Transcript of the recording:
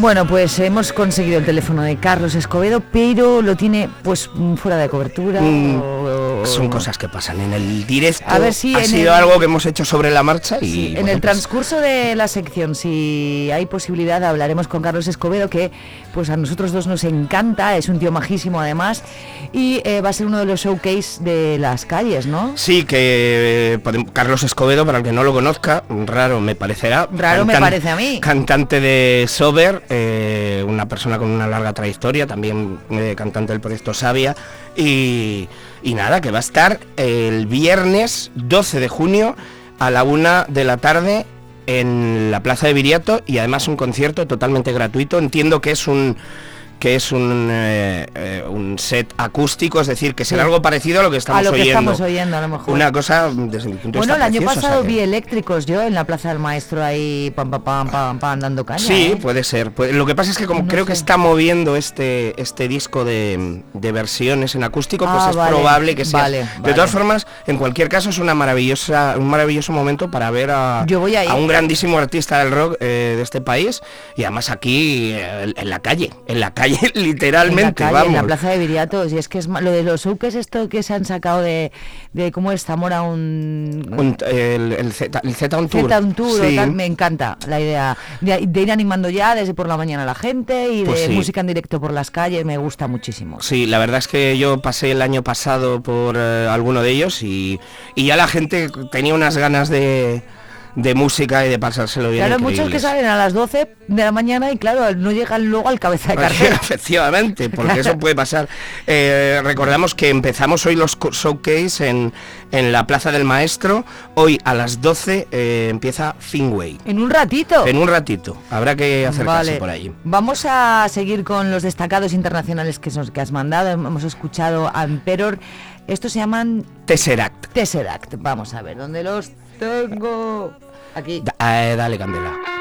Bueno, pues hemos conseguido el teléfono de Carlos Escobedo, pero lo tiene pues fuera de cobertura. Son cosas que pasan en el directo. A ver si ha sido algo que hemos hecho sobre la marcha y sí, en el transcurso de la sección, si hay posibilidad, hablaremos con Carlos Escobedo, que pues a nosotros dos nos encanta, es un tío majísimo además, y va a ser uno de los showcase de las calles, ¿no? Sí, que Carlos Escobedo, para el que no lo conozca, raro me parecerá. Raro me parece a mí. Cantante de Sober, una persona con una larga trayectoria, también cantante del proyecto Sabia, y nada, que va a estar el viernes 12 de junio a la 1 de la tarde en la Plaza de Viriato, y además un concierto totalmente gratuito. Entiendo que es un set acústico, es decir, que será algo parecido a lo que estamos oyendo. A lo mejor. Una cosa desde mi punto de vista. Bueno, el año preciosa, pasado vi eléctricos yo en la Plaza del Maestro ahí pam dando caña. Sí, puede ser. Lo que pasa es que como creo que está moviendo este disco de versiones en acústico, pues es probable que sea. De todas formas, en cualquier caso es un maravilloso momento para ver a un grandísimo artista del rock de este país, y además aquí en la calle literalmente, en la Plaza de Viriato. Y es que es lo de los showcases, esto que se han sacado de cómo es Zamora el Z on Tour. Sí. Me encanta la idea de ir animando ya desde por la mañana a la gente y pues de música en directo por las calles, me gusta muchísimo. Sí, la verdad es que yo pasé el año pasado por alguno de ellos y ya la gente tenía unas ganas de música y de pasárselo bien. Claro, muchos que salen a las 12 de la mañana y claro, no llegan luego al cabeza de cartel. Efectivamente, porque eso puede pasar. Recordamos que empezamos hoy los showcase en la Plaza del Maestro. Hoy a las 12 empieza Finway. En un ratito, habrá que acercarse por allí. Vamos a seguir con los destacados internacionales que has mandado. Hemos escuchado a Emperor. Estos se llaman Tesseract. Vamos a ver, ¿dónde los tengo? Aquí. Dale candela.